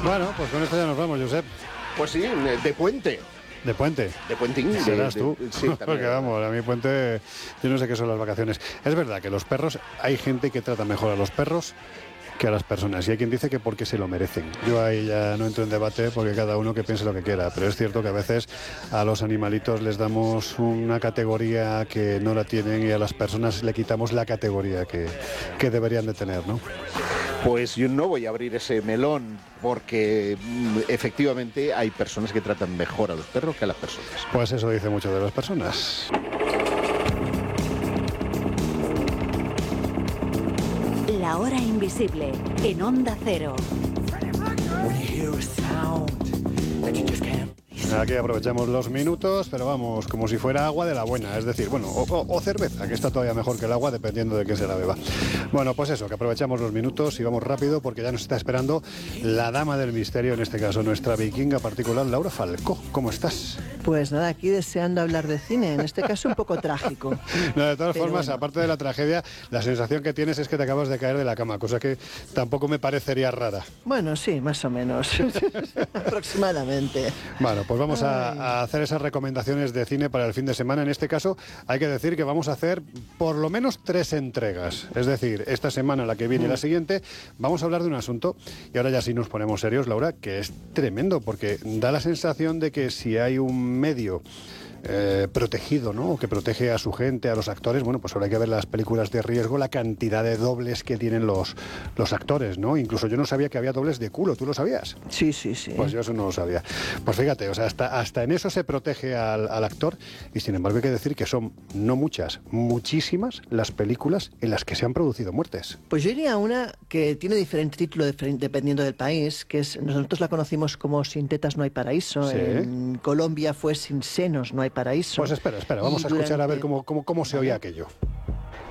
Bueno, pues con esto ya nos vamos, Josep. Pues sí, de puente. De puente. De puentín. Serás tú. Sí, también. Porque vamos, a mí puente, yo no sé qué son las vacaciones. Es verdad que los perros, hay gente que trata mejor a los perros que a las personas. Y hay quien dice que porque se lo merecen. Yo ahí ya no entro en debate porque cada uno que piense lo que quiera. Pero es cierto que a veces a los animalitos les damos una categoría que no la tienen y a las personas le quitamos la categoría que deberían de tener, ¿no? Pues yo no voy a abrir ese melón porque efectivamente hay personas que tratan mejor a los perros que a las personas. Pues eso dice mucho de las personas. La hora invisible en Onda Cero. Aquí aprovechamos los minutos, pero vamos, como si fuera agua de la buena, es decir, bueno, o cerveza, que está todavía mejor que el agua, dependiendo de qué se la beba. Bueno, pues eso, que aprovechamos los minutos y vamos rápido, porque ya nos está esperando la dama del misterio, en este caso nuestra vikinga particular, Laura Falcó. ¿Cómo estás? Pues nada, aquí deseando hablar de cine, en este caso un poco trágico. No, de todas Pero formas, bueno. Aparte de la tragedia, la sensación que tienes es que te acabas de caer de la cama, cosa que tampoco me parecería rara. Bueno, sí, más o menos, aproximadamente. Bueno, pues vamos a hacer esas recomendaciones de cine para el fin de semana. En este caso, hay que decir que vamos a hacer por lo menos 3 entregas. Es decir, esta semana, la que viene y la siguiente, vamos a hablar de un asunto, y ahora ya sí nos ponemos serios, Laura, que es tremendo, porque da la sensación de que si hay un medio protegido, ¿no? Que protege a su gente, a los actores, bueno, pues ahora hay que ver las películas de riesgo, la cantidad de dobles que tienen los actores, ¿no? Incluso yo no sabía que había dobles de culo, ¿tú lo sabías? Sí, sí, sí. Pues yo eso no lo sabía. Pues fíjate, o sea, hasta en eso se protege al actor, y sin embargo hay que decir que son no muchas, muchísimas las películas en las que se han producido muertes. Pues yo iría a una que tiene diferente título dependiendo del país, que es, nosotros la conocimos como Sin tetas no hay paraíso, Sí. En Colombia fue Sin senos no hay paraíso. Pues espera, vamos a escuchar a ver cómo se oía aquello.